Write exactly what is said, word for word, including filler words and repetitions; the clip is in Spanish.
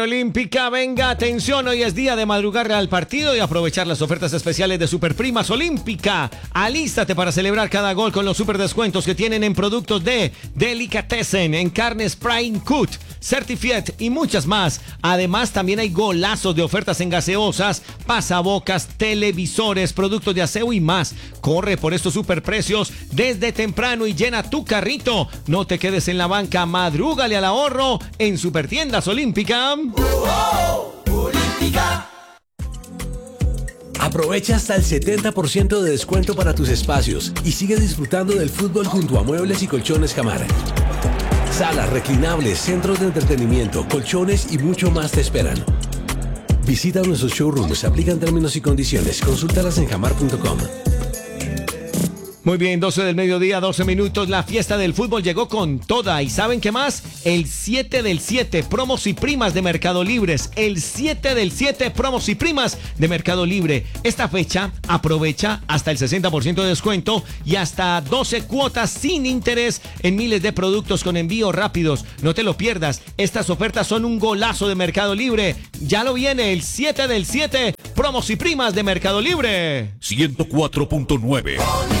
Olímpica, venga, atención, hoy es día de madrugar al partido y aprovechar las ofertas especiales de Superprimas Olímpica. Alístate para celebrar cada gol con los super descuentos que tienen en productos de Delicatessen, en carnes Prime Cut, Certified y muchas más. Además, también hay golazos de ofertas en gaseosas, pasabocas, televisores, productos de aseo y más. Corre por estos superprecios desde temprano y llena tu carrito. No te quedes en la banca, madrúgale al ahorro en Supertiendas Olímpica. Oh, oh, Olímpica. Aprovecha hasta el setenta por ciento de descuento para tus espacios y sigue disfrutando del fútbol junto a Muebles y Colchones Jamar. Salas, reclinables, centros de entretenimiento, colchones y mucho más te esperan. Visita nuestros showrooms, aplican términos y condiciones. Consúltalas en jamar punto com. Muy bien, doce del mediodía, doce minutos. La fiesta del fútbol llegó con toda. ¿Y saben qué más? El siete del siete, promos y primas de Mercado Libres. El siete del siete, promos y primas de Mercado Libre. Esta fecha aprovecha hasta el sesenta por ciento de descuento y hasta doce cuotas sin interés en miles de productos con envíos rápidos. No te lo pierdas. Estas ofertas son un golazo de Mercado Libre. Ya lo viene el siete del siete, promos y primas de Mercado Libre. ciento cuatro punto nueve